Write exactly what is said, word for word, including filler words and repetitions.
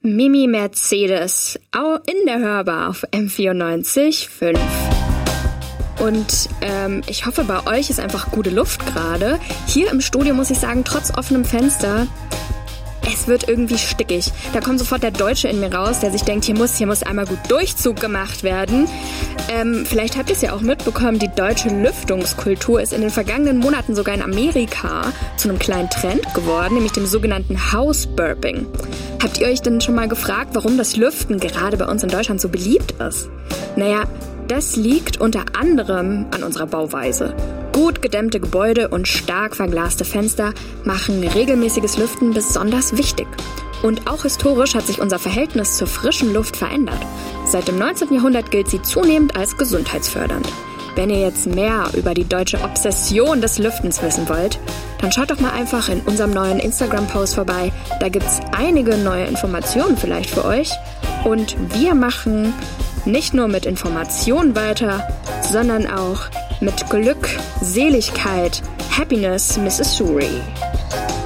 Mimi Mercedes, auch in der Hörbar auf M vierundneunzig Komma fünf. Und ähm, ich hoffe, bei euch ist einfach gute Luft gerade. Hier im Studio muss ich sagen, trotz offenem Fenster, es wird irgendwie stickig. Da kommt sofort der Deutsche in mir raus, der sich denkt, hier muss, hier muss einmal gut Durchzug gemacht werden. Ähm, vielleicht habt ihr es ja auch mitbekommen, die deutsche Lüftungskultur ist in den vergangenen Monaten sogar in Amerika zu einem kleinen Trend geworden, nämlich dem sogenannten House Burping. Habt ihr euch denn schon mal gefragt, warum das Lüften gerade bei uns in Deutschland so beliebt ist? Naja, das liegt unter anderem an unserer Bauweise. Gut gedämmte Gebäude und stark verglaste Fenster machen regelmäßiges Lüften besonders wichtig. Und auch historisch hat sich unser Verhältnis zur frischen Luft verändert. Seit dem neunzehnten Jahrhundert gilt sie zunehmend als gesundheitsfördernd. Wenn ihr jetzt mehr über die deutsche Obsession des Lüftens wissen wollt, dann schaut doch mal einfach in unserem neuen Instagram-Post vorbei. Da gibt's einige neue Informationen vielleicht für euch. Und wir machen nicht nur mit Informationen weiter, sondern auch mit Glück, Seligkeit, Happiness, Missus Suri.